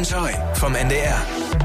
Enjoy vom NDR.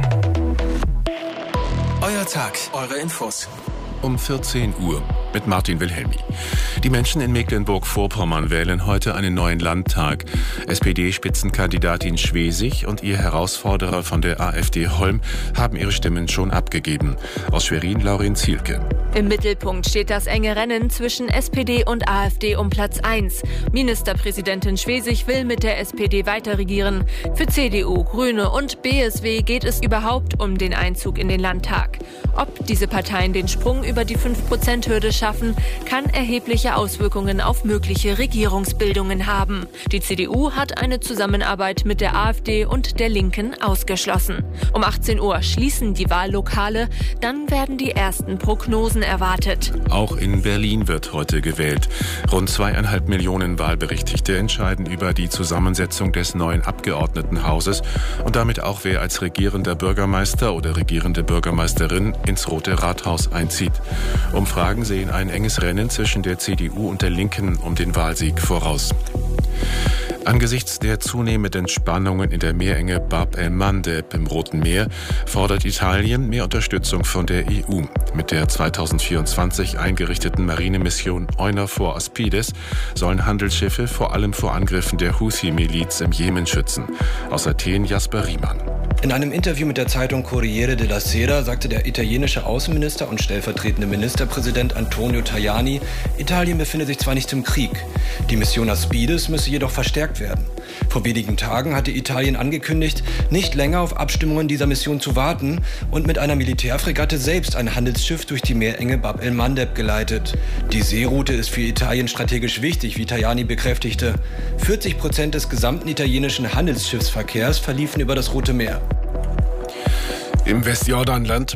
Euer Tag, eure Infos. Um 14 Uhr mit Martin Wilhelmi. Die Menschen in Mecklenburg-Vorpommern wählen heute einen neuen Landtag. SPD-Spitzenkandidatin Schwesig und ihr Herausforderer von der AfD Holm haben ihre Stimmen schon abgegeben. Aus Schwerin Laurin Zielke. Im Mittelpunkt steht das enge Rennen zwischen SPD und AfD um Platz 1. Ministerpräsidentin Schwesig will mit der SPD weiterregieren. Für CDU, Grüne und BSW geht es überhaupt um den Einzug in den Landtag. Ob diese Parteien den Sprung über die 5%-Hürde schaffen, kann erhebliche Auswirkungen auf mögliche Regierungsbildungen haben. Die CDU hat eine Zusammenarbeit mit der AfD und der Linken ausgeschlossen. Um 18 Uhr schließen die Wahllokale, dann werden die ersten Prognosen erwartet. Auch in Berlin wird heute gewählt. Rund 2,5 Millionen Wahlberechtigte entscheiden über die Zusammensetzung des neuen Abgeordnetenhauses und damit auch, wer als regierender Bürgermeister oder regierende Bürgermeisterin ins Rote Rathaus einzieht. Umfragen sehen ein enges Rennen zwischen der CDU und der Linken um den Wahlsieg voraus. Angesichts der zunehmenden Spannungen in der Meerenge Bab el-Mandeb im Roten Meer fordert Italien mehr Unterstützung von der EU. Mit der 2024 eingerichteten Marinemission EUNAVFOR Aspides sollen Handelsschiffe vor allem vor Angriffen der Houthi-Miliz im Jemen schützen. Aus Athen Jasper Riemann. In einem Interview mit der Zeitung Corriere della Sera sagte der italienische Außenminister und stellvertretende Ministerpräsident Antonio Tajani, Italien befinde sich zwar nicht im Krieg, die Mission Aspides müsse jedoch verstärkt werden. Vor wenigen Tagen hatte Italien angekündigt, nicht länger auf Abstimmungen dieser Mission zu warten und mit einer Militärfregatte selbst ein Handelsschiff durch die Meerenge Bab el-Mandeb geleitet. Die Seeroute ist für Italien strategisch wichtig, wie Tajani bekräftigte. 40% des gesamten italienischen Handelsschiffsverkehrs verliefen über das Rote Meer. Im Westjordanland,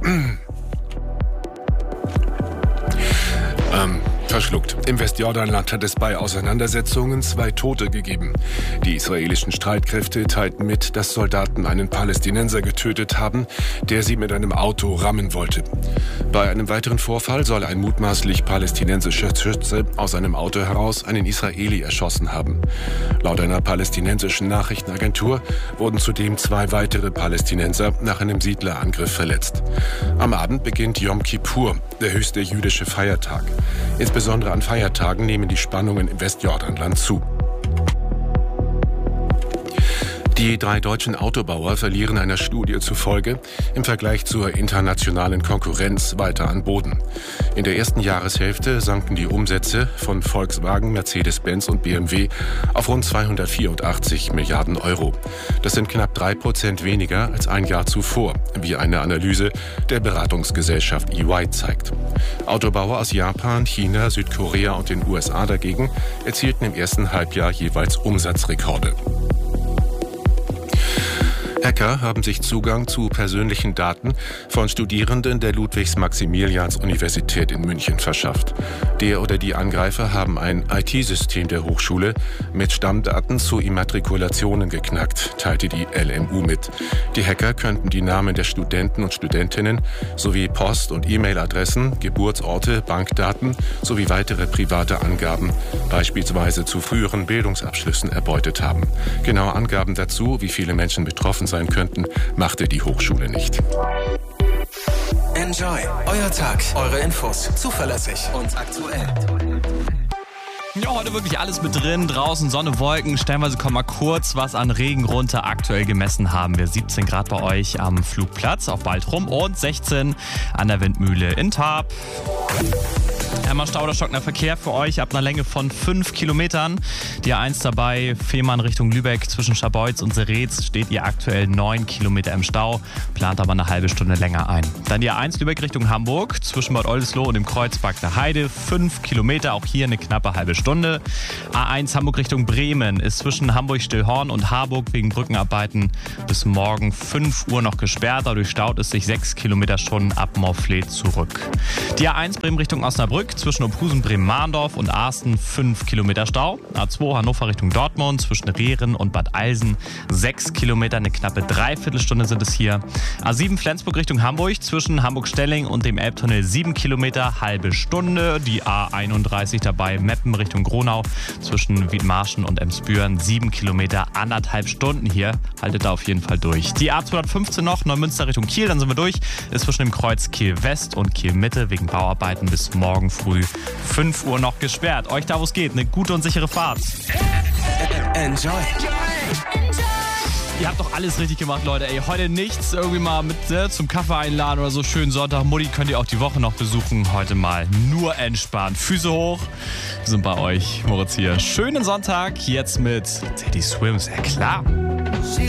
verschluckt. Im Westjordanland hat es bei Auseinandersetzungen 2 Tote gegeben. Die israelischen Streitkräfte teilten mit, dass Soldaten einen Palästinenser getötet haben, der sie mit einem Auto rammen wollte. Bei einem weiteren Vorfall soll ein mutmaßlich palästinensischer Schütze aus einem Auto heraus einen Israeli erschossen haben. Laut einer palästinensischen Nachrichtenagentur wurden zudem 2 weitere Palästinenser nach einem Siedlerangriff verletzt. Am Abend beginnt Yom Kippur, der höchste jüdische Feiertag. Insbesondere an Feiertagen nehmen die Spannungen im Westjordanland zu. Die 3 deutschen Autobauer verlieren einer Studie zufolge im Vergleich zur internationalen Konkurrenz weiter an Boden. In der ersten Jahreshälfte sanken die Umsätze von Volkswagen, Mercedes-Benz und BMW auf rund 284 Milliarden Euro. Das sind knapp 3% weniger als ein Jahr zuvor, wie eine Analyse der Beratungsgesellschaft EY zeigt. Autobauer aus Japan, China, Südkorea und den USA dagegen erzielten im ersten Halbjahr jeweils Umsatzrekorde. Hacker haben sich Zugang zu persönlichen Daten von Studierenden der Ludwigs-Maximilians-Universität in München verschafft. Der oder die Angreifer haben ein IT-System der Hochschule mit Stammdaten zu Immatrikulationen geknackt, teilte die LMU mit. Die Hacker könnten die Namen der Studenten und Studentinnen sowie Post- und E-Mail-Adressen, Geburtsorte, Bankdaten sowie weitere private Angaben, beispielsweise zu früheren Bildungsabschlüssen, erbeutet haben. Genaue Angaben dazu, wie viele Menschen betroffen sein könnten, machte die Hochschule nicht. Enjoy. Euer Tag, eure Infos. Zuverlässig und aktuell. Ja, heute wirklich alles mit drin. Draußen Sonne, Wolken. Stellenweise kommt mal kurz was an Regen runter. Aktuell gemessen haben wir 17 Grad bei euch am Flugplatz auf Baltrum und 16 an der Windmühle in Tarp. Einmal Stau oder stockender Verkehr für euch ab einer Länge von 5 Kilometern. Die A1 dabei, Fehmarn Richtung Lübeck zwischen Scharbeutz und Seretz steht ihr aktuell 9 Kilometer im Stau, plant aber eine halbe Stunde länger ein. Dann die A1 Lübeck Richtung Hamburg zwischen Bad Oldesloe und dem Kreuzberg der Heide, 5 Kilometer, auch hier eine knappe halbe Stunde. A1 Hamburg Richtung Bremen ist zwischen Hamburg-Stillhorn und Harburg wegen Brückenarbeiten bis morgen 5 Uhr noch gesperrt. Dadurch staut es sich 6 Kilometer schon ab Morfleet zurück. Die A1 Bremen Richtung Osnabrück zwischen Opusen, Bremen-Mahndorf und Asten 5 Kilometer Stau. A2 Hannover Richtung Dortmund zwischen Rehren und Bad Eilsen 6 Kilometer, eine knappe Dreiviertelstunde sind es hier. A7 Flensburg Richtung Hamburg zwischen Hamburg-Stelling und dem Elbtunnel 7 Kilometer, halbe Stunde. Die A31 dabei Meppen Richtung Gronau zwischen Wiedmarschen und Emsbüren 7 Kilometer, 1,5 Stunden hier. Haltet da auf jeden Fall durch. Die A215 noch, Neumünster Richtung Kiel, dann sind wir durch. Ist zwischen dem Kreuz Kiel West und Kiel Mitte wegen Bauarbeiten bis morgen früh 5 Uhr noch gesperrt. Euch da, wo es geht, eine gute und sichere Fahrt. Enjoy. Ihr habt doch alles richtig gemacht, Leute. Ey, heute nichts irgendwie mal mit zum Kaffee einladen oder so. Schönen Sonntag. Mutti könnt ihr auch die Woche noch besuchen. Heute mal nur entspannt. Füße hoch. Wir sind bei euch. Moritz hier. Schönen Sonntag. Jetzt mit Teddy Swims. Ja klar.